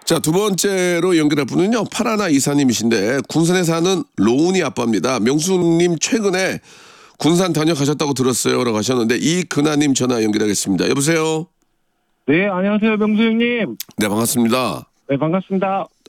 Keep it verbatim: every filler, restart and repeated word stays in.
자, 두 번째로 연결할 분은요, 파라나 이사님이신데, 군산에 사는 로운이 아빠입니다. 명수님 최근에 군산 다녀가셨다고 들었어요. 라고 하셨는데, 이근아님 전화 연결하겠습니다. 여보세요? 네, 안녕하세요, 명수 형님. 네, 반갑습니다. 네, 반갑습니다.